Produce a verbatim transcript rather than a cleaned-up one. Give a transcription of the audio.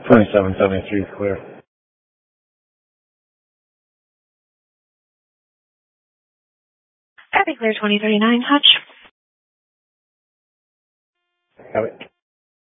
twenty-seven seventy-three is clear. Copy, clear twenty thirty-nine, Hutch.